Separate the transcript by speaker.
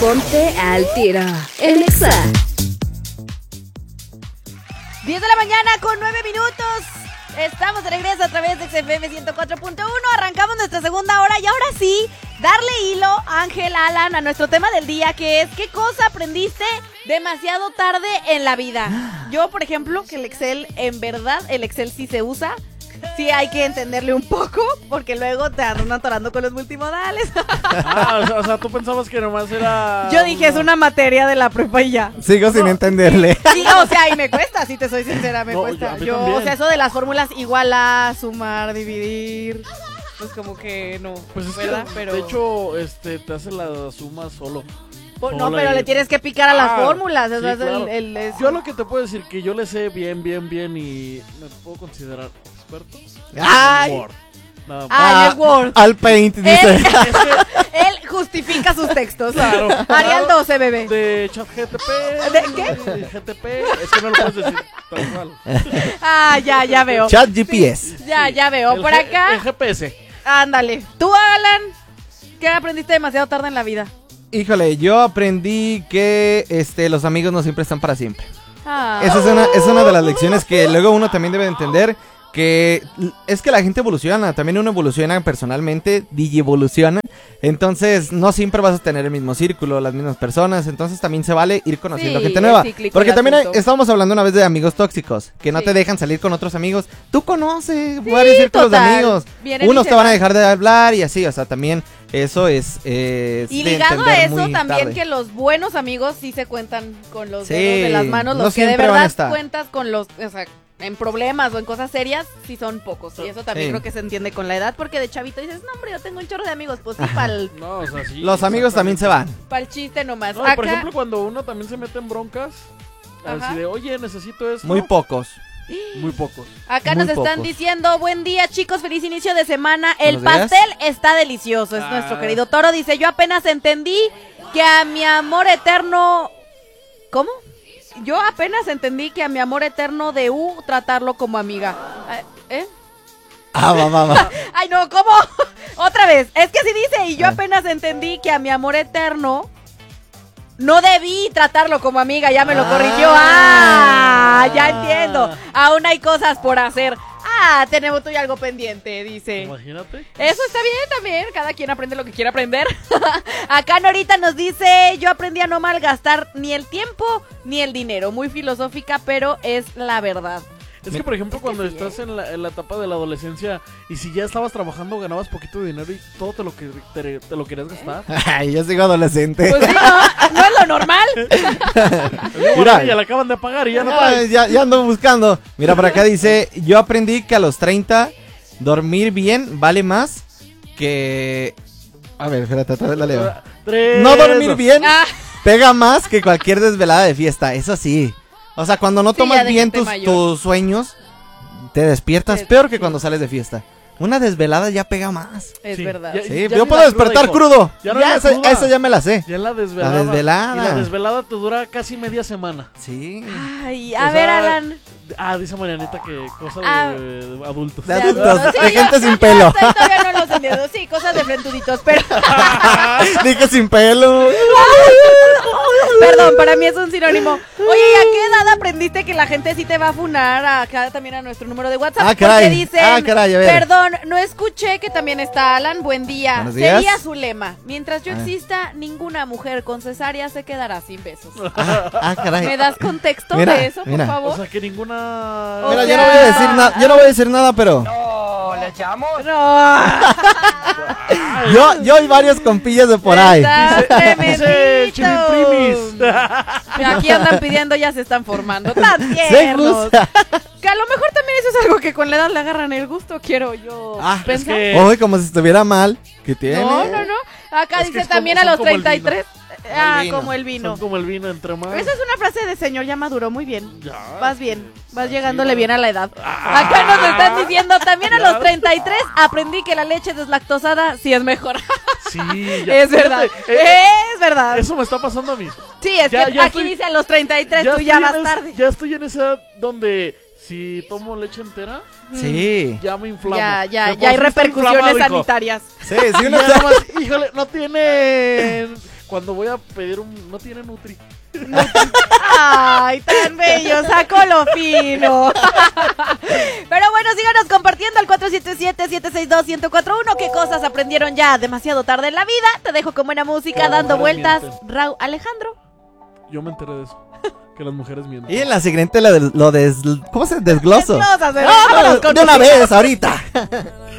Speaker 1: Ponte al tiro. En Exa.
Speaker 2: 10 de la mañana con 9 minutos. Estamos de regreso a través de XFM 104.1. Arrancamos nuestra segunda hora y ahora sí, darle hilo, Ángel, Alan, a nuestro tema del día, que es ¿qué cosa aprendiste demasiado tarde en la vida? Yo, por ejemplo, que el Excel, en verdad, el Excel sí se usa. Sí hay que entenderle un poco, porque luego te andan atorando con los multimodales.
Speaker 3: O sea, tú pensabas que nomás era...
Speaker 2: Yo dije, es una materia de la prepa y ya.
Speaker 4: Sigo sin entenderle.
Speaker 2: Sí, o sea, y me cuesta, si te soy sincera, me cuesta. Yo, o sea, eso de las fórmulas igual a sumar, dividir, pues como que no,
Speaker 3: Pues es
Speaker 2: ¿verdad?
Speaker 3: que,
Speaker 2: Pero...
Speaker 3: de hecho, te hace la suma solo.
Speaker 2: No, pero le tienes que picar a las fórmulas. Eso
Speaker 3: sí,
Speaker 2: es
Speaker 3: claro.
Speaker 2: el
Speaker 3: Yo lo que te puedo decir que yo le sé bien y me puedo considerar experto.
Speaker 4: ¡Ay!
Speaker 3: Word. Nada más.
Speaker 2: el Word.
Speaker 4: Al Paint, dice.
Speaker 2: Él justifica sus textos.
Speaker 3: Claro.
Speaker 2: Arial 12, bebé.
Speaker 3: De ChatGTP.
Speaker 2: ¿De qué?
Speaker 3: De GTP. Es que no lo puedes decir tal cual.
Speaker 2: Ya veo.
Speaker 4: Chat GPS.
Speaker 2: Ya veo.
Speaker 3: El
Speaker 2: Por acá,
Speaker 3: El GPS.
Speaker 2: ándale. Tú, Alan, ¿qué aprendiste demasiado tarde en la vida?
Speaker 4: Híjole, yo aprendí que los amigos no siempre están para siempre.
Speaker 2: Ah.
Speaker 4: Esa es una de las lecciones que luego uno también debe entender. Que es que la gente evoluciona, también uno evoluciona personalmente, digievoluciona. Entonces no siempre vas a tener el mismo círculo, las mismas personas. Entonces también se vale ir conociendo
Speaker 2: Sí,
Speaker 4: gente nueva.
Speaker 2: es cíclico
Speaker 4: Porque
Speaker 2: el
Speaker 4: también
Speaker 2: asunto.
Speaker 4: estábamos hablando una vez de amigos tóxicos, que no
Speaker 2: Sí.
Speaker 4: te dejan salir con otros amigos. Tú conoces varios círculos de
Speaker 2: total.
Speaker 4: amigos.
Speaker 2: Vienen y
Speaker 4: Unos
Speaker 2: se
Speaker 4: te van a
Speaker 2: van.
Speaker 4: dejar de hablar y así, o sea, también eso es
Speaker 2: Y
Speaker 4: de
Speaker 2: ligado a
Speaker 4: entender
Speaker 2: eso
Speaker 4: muy
Speaker 2: también
Speaker 4: tarde.
Speaker 2: que los buenos amigos sí se cuentan con los
Speaker 4: Sí,
Speaker 2: dedos de las manos,
Speaker 4: no
Speaker 2: los que de
Speaker 4: siempre van a
Speaker 2: verdad
Speaker 4: estar.
Speaker 2: cuentas con los, o sea, en problemas o en cosas serias, sí son pocos. Y eso también
Speaker 4: Sí.
Speaker 2: creo que se entiende con la edad, porque de chavito dices, no hombre, yo tengo un chorro de amigos, pues sí, pa'l
Speaker 3: No, o sea, sí.
Speaker 4: Los amigos también se van.
Speaker 2: chiste nomás.
Speaker 3: No, y por ejemplo, cuando uno también se mete en broncas,
Speaker 2: Ajá.
Speaker 3: así de, oye, necesito esto.
Speaker 4: Muy pocos.
Speaker 3: Muy pocos.
Speaker 2: Acá
Speaker 4: muy
Speaker 2: nos están
Speaker 4: pocos.
Speaker 2: diciendo, buen día chicos, feliz inicio de semana. El
Speaker 4: Buenos días.
Speaker 2: pastel está delicioso, es nuestro querido Toro. Dice, yo apenas entendí que a mi amor eterno... ¿Cómo? Yo apenas entendí que a mi amor eterno de tratarlo como amiga. ¿Eh?
Speaker 4: Va.
Speaker 2: Ay, no, ¿cómo? Otra vez. Es que sí dice, y yo apenas entendí que a mi amor eterno no debí tratarlo como amiga, ya me lo corrigió. Ya entiendo. Aún hay cosas por hacer. Tenemos tú y algo pendiente, dice.
Speaker 3: Imagínate.
Speaker 2: Eso está bien también, cada quien aprende lo que quiere aprender. Acá Norita nos dice, yo aprendí a no malgastar ni el tiempo ni el dinero. Muy filosófica, pero es la verdad.
Speaker 3: Es que, por ejemplo, cuando estás en la etapa de la adolescencia y si ya estabas trabajando, ganabas poquito de dinero y todo te lo querías gastar.
Speaker 4: Ay, yo sigo adolescente.
Speaker 2: Pues sí, no es lo normal.
Speaker 4: Mira.
Speaker 3: Ya la acaban de pagar y ya no
Speaker 4: Ay,
Speaker 3: traes.
Speaker 4: ya ando buscando. Mira, por acá dice, yo aprendí que a los 30 dormir bien vale más que... A ver, espérate, otra vez la leo. No dormir bien pega más que cualquier desvelada de fiesta, eso sí. O sea, cuando no
Speaker 2: Sí,
Speaker 4: tomas
Speaker 2: ya de
Speaker 4: bien
Speaker 2: gente
Speaker 4: tus
Speaker 2: mayor.
Speaker 4: sueños, te despiertas peor que cuando sales de fiesta. Una desvelada ya pega más.
Speaker 2: Es
Speaker 3: Sí,
Speaker 2: verdad.
Speaker 3: ya-
Speaker 4: Sí,
Speaker 3: ya
Speaker 4: yo
Speaker 3: ni
Speaker 4: puedo
Speaker 3: la
Speaker 4: despertar
Speaker 3: hijo.
Speaker 4: crudo.
Speaker 3: Ya no
Speaker 4: Ya
Speaker 3: la
Speaker 4: esa,
Speaker 3: cruda.
Speaker 4: esa ya me la sé.
Speaker 3: Ya en la desvelada.
Speaker 4: La desvelada.
Speaker 3: Y la desvelada te dura casi media semana.
Speaker 4: Sí.
Speaker 2: Ay,
Speaker 3: O
Speaker 2: a ver,
Speaker 3: sea,
Speaker 2: Alan.
Speaker 3: Dice Marianita que cosa
Speaker 2: Ah.
Speaker 3: de adultos.
Speaker 4: De adultos,
Speaker 2: Sí,
Speaker 4: de gente
Speaker 2: yo
Speaker 4: sin pelo.
Speaker 2: estoy todavía no los entiendo. Sí, cosas de frentuditos, pero...
Speaker 4: Dije sin pelo.
Speaker 2: Perdón, para mí es un sinónimo. Oye, ¿y a qué edad aprendiste que la gente sí te va a funar? Acá también a nuestro número de WhatsApp.
Speaker 4: Ah, caray.
Speaker 2: Porque dicen,
Speaker 4: Ah, caray, a ver.
Speaker 2: perdón, no escuché que también está Alan. Buen día.
Speaker 4: Buenos días.
Speaker 2: Sería su lema. Mientras yo
Speaker 4: Ah.
Speaker 2: exista, ninguna mujer con cesárea se quedará sin besos.
Speaker 4: Caray.
Speaker 2: ¿Me das contexto
Speaker 4: Mira,
Speaker 2: de eso, por
Speaker 4: mira.
Speaker 2: favor?
Speaker 3: O sea que ninguna.
Speaker 4: Mira,
Speaker 2: O
Speaker 4: yo
Speaker 2: sea-
Speaker 4: no voy a decir nada, yo no voy a decir nada, pero
Speaker 2: No.
Speaker 4: yo y varios compillas de por ahí.
Speaker 2: Están
Speaker 3: Dice el
Speaker 2: tremenditos.
Speaker 3: Chimiprimis.
Speaker 2: Aquí andan pidiendo, ya se están formando. Tan
Speaker 4: Se
Speaker 2: tiernos.
Speaker 4: gusta.
Speaker 2: Que a lo mejor también eso es algo que con la edad le agarran el gusto, quiero yo
Speaker 4: Ah,
Speaker 2: pensar.
Speaker 3: es que-
Speaker 4: Uy, como si estuviera mal. ¿Qué tiene?
Speaker 2: No. Acá
Speaker 3: Es que
Speaker 2: dice
Speaker 3: es como-
Speaker 2: también a
Speaker 3: son
Speaker 2: los
Speaker 3: como el
Speaker 2: 33.
Speaker 4: el vino.
Speaker 2: Como el vino.
Speaker 3: Son como el vino entre más.
Speaker 2: Esa es una frase de señor, ya maduró muy bien.
Speaker 3: Ya.
Speaker 2: Vas bien, vas llegándole bien a la edad. Acá nos están diciendo también a los 33 aprendí que la leche deslactosada sí es mejor.
Speaker 3: Sí, ya.
Speaker 2: Es verdad.
Speaker 3: Fíjate,
Speaker 2: Es verdad.
Speaker 3: eso me está pasando a mí.
Speaker 2: Sí, es
Speaker 3: ya-
Speaker 2: que
Speaker 3: ya
Speaker 2: aquí
Speaker 3: estoy-
Speaker 2: dice a los 33, tú ya
Speaker 3: estoy
Speaker 2: vas
Speaker 3: en
Speaker 2: tarde.
Speaker 3: ya estoy en esa edad donde si tomo leche entera,
Speaker 4: Sí.
Speaker 3: ya me inflamo.
Speaker 2: Ya
Speaker 3: De por
Speaker 2: hay
Speaker 3: sí está
Speaker 2: repercusiones
Speaker 3: inflamado, hijo.
Speaker 2: sanitarias.
Speaker 4: Sí, sí,
Speaker 3: Y
Speaker 4: uno
Speaker 3: ya
Speaker 4: está...
Speaker 3: nada más, híjole, no tiene Cuando voy a pedir no tiene Nutri.
Speaker 2: Ay, tan bello, saco lo fino. Pero bueno, síganos compartiendo al 477-762-1041. ¿Qué cosas aprendieron ya demasiado tarde en la vida? Te dejo con buena música, dando vueltas. Raúl Alejandro.
Speaker 3: Yo me enteré de eso. Que las mujeres mienten.
Speaker 4: Y en la siguiente ¿cómo se desgloso?
Speaker 2: Desglósase,
Speaker 4: De una vez, ahorita.